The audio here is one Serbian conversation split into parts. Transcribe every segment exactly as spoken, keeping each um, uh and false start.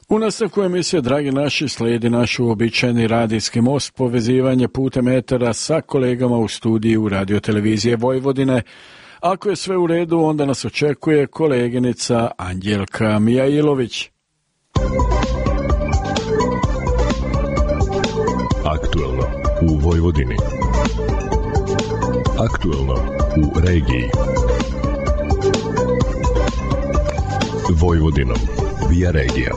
U nastavku emisije, dragi naši, slijedi naš uobičajeni radijski most, povezivanje putem etera sa kolegama u studiju Radio-televizije Vojvodine. Ako je sve u redu, onda nas očekuje koleginica Anđelka Mijailović. Aktuelno u Vojvodini. Aktuelno u regiji. Vojvodinom via regija.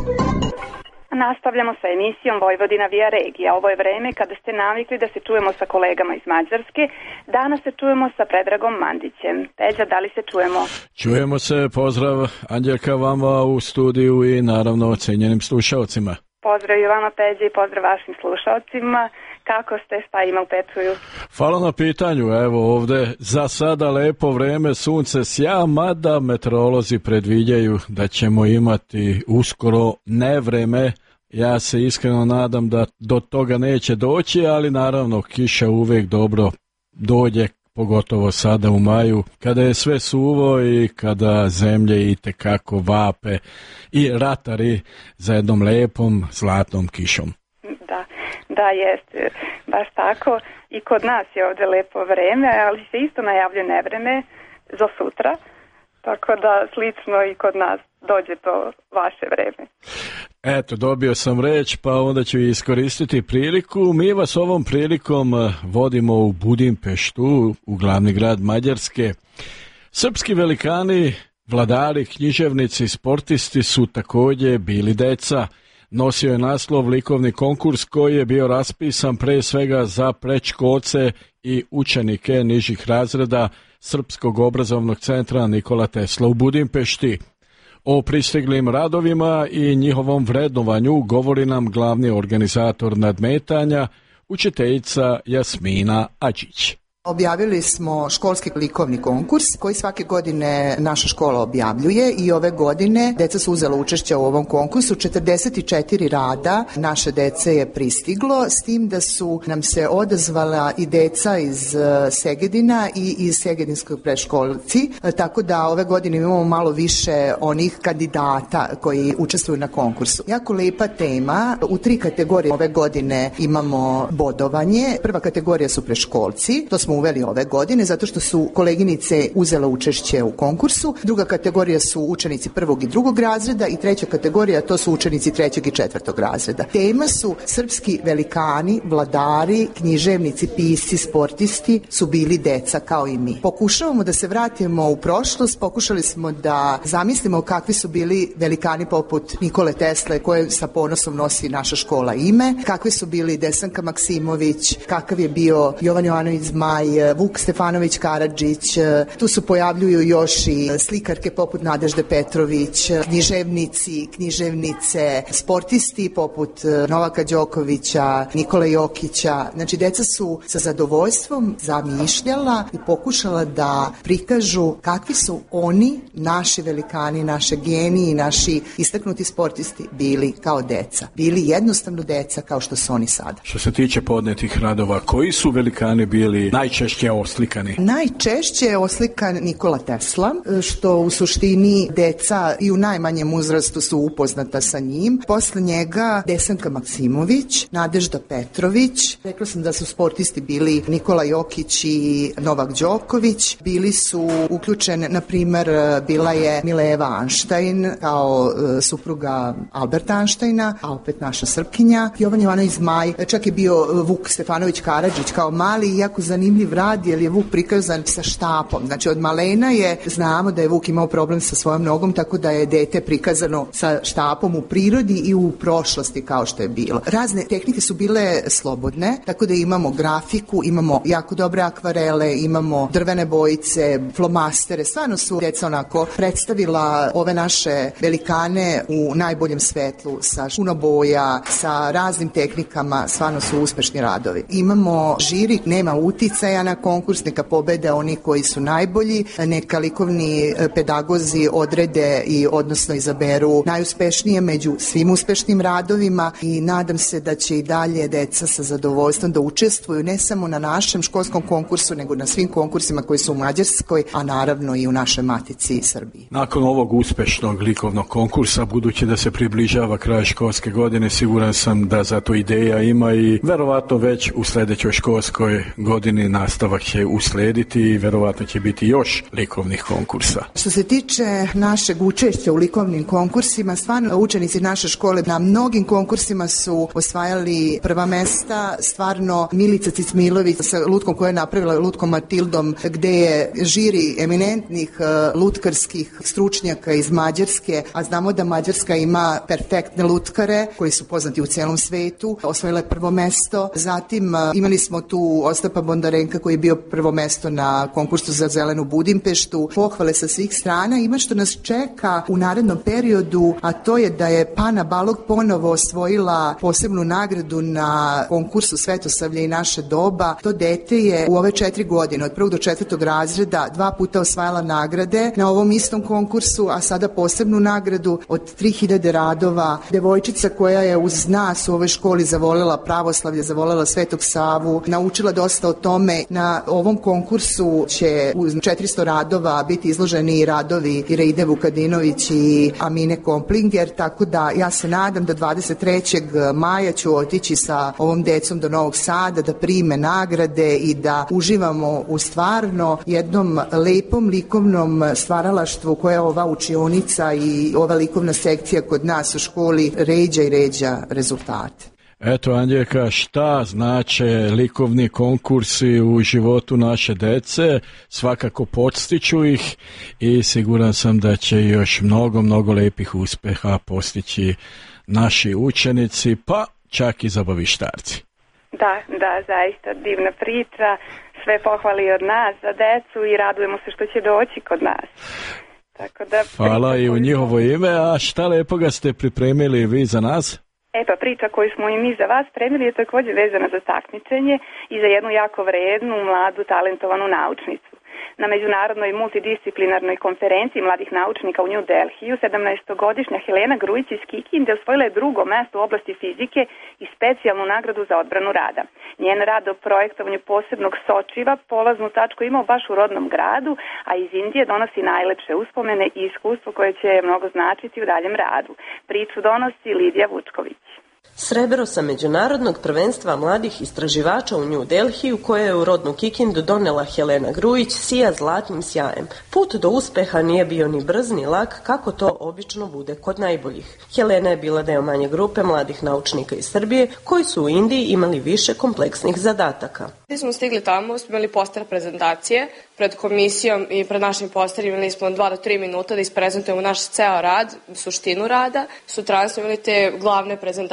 Nastavljamo sa emisijom Vojvodina via regija. Ovo je vreme kada ste navikli da se čujemo sa kolegama iz Mađarske. Danas se čujemo sa Predragom Mandićem. Peđa, da li se čujemo? Čujemo se, pozdrav Anđelka vama u studiju i naravno cenjenim slušalcima. Pozdrav i vama, Peđa, i pozdrav vašim slušalcima. Kako ste, šta ima u Petruju? Hvala na pitanju, evo ovde za sada lepo vreme, sunce sja, mada meteorolozi predviđaju da ćemo imati uskoro nevreme. Ja se iskreno nadam da do toga neće doći, ali naravno kiša uvek dobro dođe, pogotovo sada u maju, kada je sve suvo i kada zemlje itekako vape i ratari za jednom lepom zlatnom kišom. Da, da jest, baš tako. I kod nas je ovdje lepo vreme, ali se isto najavljuje nevreme za sutra, tako da slično i kod nas dođe to vaše vreme. Eto, dobio sam reč, pa onda ću iskoristiti priliku. Mi vas ovom prilikom vodimo u Budimpeštu, u glavni grad Mađarske. Srpski velikani, vladari, književnici, sportisti su također bili deca. Nosio je naslov likovni konkurs koji je bio raspisan pre svega za predškolce i učenike nižih razreda Srpskog obrazovnog centra Nikola Tesla u Budimpešti. O pristiglim radovima i njihovom vrednovanju govori nam glavni organizator nadmetanja, učiteljica Jasmina Adžić. Objavili smo školski likovni konkurs koji svake godine naša škola objavljuje i ove godine deca su uzela učešće u ovom konkursu. četrdeset četiri rada naše dece je pristiglo, s tim da su nam se odazvala i deca iz Segedina i iz Segedinskog predškolci, tako da ove godine imamo malo više onih kandidata koji učestvuju na konkursu. Jako lepa tema, u tri kategorije ove godine imamo bodovanje. Prva kategorija su predškolci, to smo uveli ove godine zato što su koleginice uzela učešće u konkursu. Druga kategorija su učenici prvog i drugog razreda i treća kategorija to su učenici trećeg i četvrtog razreda. Tema su srpski velikani, vladari, književnici, pisci, sportisti su bili deca kao i mi. Pokušavamo da se vratimo u prošlost, pokušali smo da zamislimo kakvi su bili velikani poput Nikole Tesle koje sa ponosom nosi naša škola ime, kakvi su bili Desanka Maksimović, kakav je bio Jovan Jovanović Zmaj, Vuk Stefanović Karadžić, tu se pojavljuju još i slikarke poput Nadežde Petrović, književnici, književnice, sportisti poput Novaka Đokovića, Nikole Jokića. Znači, deca su sa zadovoljstvom zamišljala i pokušala da prikažu kakvi su oni, naši velikani, naše geniji, naši istaknuti sportisti bili kao deca. Bili jednostavno deca kao što su oni sada. Što se tiče podnetih radova, koji su velikani bili najčešće oslikani? Najčešće je oslikan Nikola Tesla, što u suštini deca i u najmanjem uzrastu su upoznata sa njim. Posle njega Desanka Maksimović, Nadežda Petrović, rekla sam da su sportisti bili Nikola Jokić i Novak Đoković, bili su uključene, na primer, bila je Mileva Anštajn kao supruga Alberta Anštajna, a opet naša Srpkinja, Jovan Jovanović Zmaj, čak je bio Vuk Stefanović Karadžić kao mali, jako zanimljiv rad, jer je Vuk prikazan sa štapom. Znači, od malena je, znamo da je Vuk imao problem sa svojom nogom, tako da je dete prikazano sa štapom u prirodi i u prošlosti kao što je bilo. Razne tehnike su bile slobodne, tako da imamo grafiku, imamo jako dobre akvarele, imamo drvene bojice, flomastere, stvarno su deca onako predstavila ove naše velikane u najboljem svetlu, sa puno boja, sa raznim tehnikama, stvarno su uspešni radovi. Imamo žiri, nema uticaja, ustraja na konkurs, neka pobede oni koji su najbolji, neka likovni pedagozi odrede i odnosno izaberu najuspešnije među svim uspešnim radovima i nadam se da će i dalje deca sa zadovoljstvom da učestvuju ne samo na našem školskom konkursu, nego na svim konkursima koji su u Mađarskoj, a naravno i u našoj matici Srbiji. Nakon ovog uspešnog likovnog konkursa, budući da se približava kraj školske godine, siguran sam da za to ideja ima i verovatno već u sledećoj školskoj godini nastavak će uslediti i verovatno će biti još likovnih konkursa. Što se tiče našeg učešća u likovnim konkursima, stvarno učenici naše škole na mnogim konkursima su osvajali prva mesta, stvarno Milica Cicmilović sa lutkom koja je napravila lutkom Matildom, gde je žiri eminentnih lutkarskih stručnjaka iz Mađarske, a znamo da Mađarska ima perfektne lutkare koji su poznati u celom svetu, osvojila je prvo mesto. Zatim imali smo tu Ostapa Bondarenka koji je bio prvo mesto na konkursu za zelenu Budimpeštu. Pohvale sa svih strana. Ima što nas čeka u narednom periodu, a to je da je Pana Balog ponovo osvojila posebnu nagradu na konkursu Svetosavlje i naše doba. To dete je u ove četiri godine, od prvog do četvrtog razreda, dva puta osvajala nagrade na ovom istom konkursu, a sada posebnu nagradu od tri hiljade radova. Devojčica koja je uz nas u ovoj školi zavolela pravoslavlje, zavolela Svetog Savu, naučila dosta o tome. Na ovom konkursu će uz četiristo radova biti izloženi i radovi Iraide Vukadinović i Amine Komplinger, tako da ja se nadam da dvadeset trećeg maja ću otići sa ovom decom do Novog Sada da prime nagrade i da uživamo u stvarno jednom lepom likovnom stvaralaštvu koje ova učionica i ova likovna sekcija kod nas u školi ređa i ređa rezultate. Eto, Anđelka, šta znače likovni konkursi u životu naše dece? Svakako podstiču ih i siguran sam da će još mnogo, mnogo lepih uspeha postići naši učenici, pa čak i zabavištarci. Da, da, zaista divna priča, sve pohvali od nas za decu i radujemo se što će doći kod nas. Tako da, hvala i u njihovo ime, a šta lepoga ste pripremili vi za nas? E pa priča koju smo i mi za vas spremili je također vezana za takmičenje i za jednu jako vrednu, mladu, talentovanu naučnicu. Na međunarodnoj multidisciplinarnoj konferenciji mladih naučnika u New Delhiju sedamnaestogodišnja Helena Grujić iz Kikinde osvojila je drugo mesto u oblasti fizike i specijalnu nagradu za odbranu rada. Njen rad o projektovanju posebnog sočiva polaznu tačku imao baš u rodnom gradu, a iz Indije donosi najlepše uspomene i iskustvo koje će mnogo značiti u daljem radu. Priču donosi Lidija Vučković. Srebro sa međunarodnog prvenstva mladih istraživača u New Delhiju koje je u rodnu Kikindu donela Helena Grujić sija zlatnim sjajem. Put do uspeha nije bio ni brz ni lak kako to obično bude kod najboljih. Helena je bila deo manje grupe mladih naučnika iz Srbije koji su u Indiji imali više kompleksnih zadataka. Mi smo stigli tamo, smo imali poster prezentacije pred komisijom i pred našim posterima imali smo dva do tri minuta da isprezentujemo naš ceo rad, suštinu rada. Sutradan smo imali te glavne prezentacije